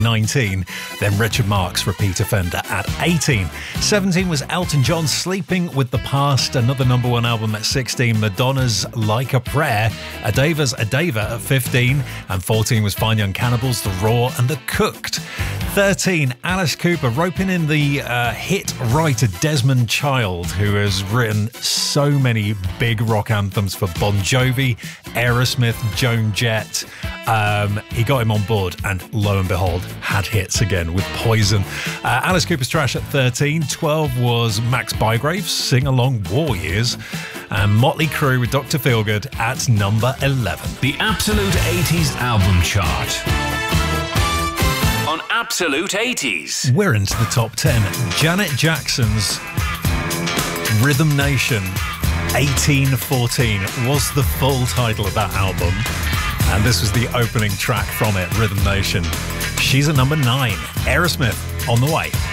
19. Then Richard Marx, repeat offender at 18. 17 was Elton John's Sleeping with the Past, another number one album at 16. Madonna's Like a Prayer. Adava's Adava at 15. And 14 was Fine Young Cannibals, The Raw and The Cooked. 13, Alice Cooper, roping in the hit writer Desmond Child, who has written so many big rock anthems for Bon Jovi, Aerosmith, Joan Jett. He got him on board and lo and behold had hits again with Poison. Alice Cooper's Trash at 13. 12 was Max Bygrave's Sing Along War Years, and Motley Crue with Dr. Feelgood at number 11. The Absolute 80s Album Chart on Absolute 80s. We're into the top 10. Janet Jackson's Rhythm Nation 1814 was the full title of that album. And this was the opening track from it, Rhythm Nation. She's at number 9. Aerosmith, On the Way.